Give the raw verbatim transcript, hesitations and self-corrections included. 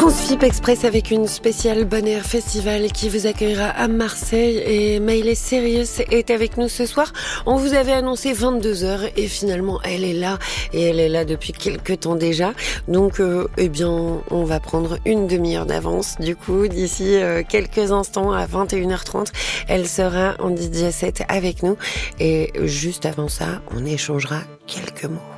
Transfip Express avec une spéciale Bon Air Festival qui vous accueillera à Marseille, et Miley Cyrus est avec nous ce soir. On vous avait annoncé vingt-deux heures et finalement elle est là, et elle est là depuis quelques temps déjà. Donc euh, eh bien on va prendre une demi-heure d'avance. Du coup d'ici euh, quelques instants à vingt et une heures trente, elle sera en D J set avec nous, et juste avant ça on échangera quelques mots.